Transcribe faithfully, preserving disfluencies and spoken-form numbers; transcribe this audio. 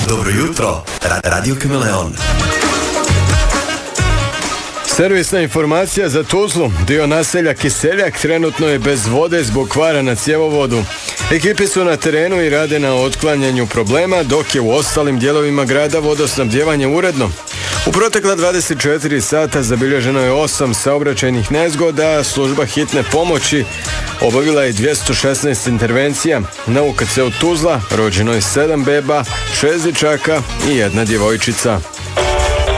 Dobro jutro, Ra- Radio Kameleon. Servisna informacija za Tuzlu. Dio naselja Kiseljak trenutno je bez vode zbog kvara na cjevovodu. Ekipe su na terenu i rade na otklanjanju problema, dok je u ostalim dijelovima grada vodosnabdjevanje uredno. U protekla dvadeset četiri sata zabilježeno je osam saobraćajnih nezgoda, služba hitne pomoći obavila je dvjesto šesnaest intervencija. Na U K C-u Tuzla rođeno je sedam beba, šest dječaka i jedna djevojčica.